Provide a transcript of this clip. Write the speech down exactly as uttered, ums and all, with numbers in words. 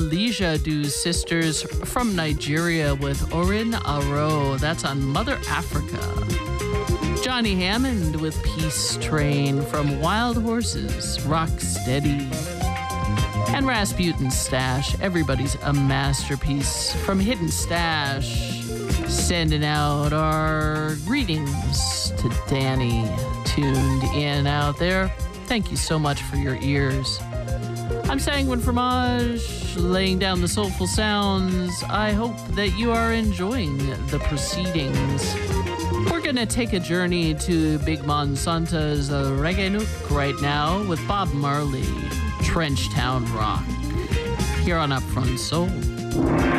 Elijah Do Sisters from Nigeria with Orin Aro. That's on Mother Africa. Johnny Hammond with Peace Train from Wild Horses, Rock Steady. And Rasputin Stash, Everybody's a Masterpiece from Hidden Stash. Sending out our greetings to Danny, tuned in out there. Thank you so much for your ears. I'm Sanguine Fromage, laying down the soulful sounds. I hope that you are enjoying the proceedings. We're going to take a journey to Big Monsanto's Reggae Nook right now with Bob Marley, Trenchtown Rock, here on Upfront Soul.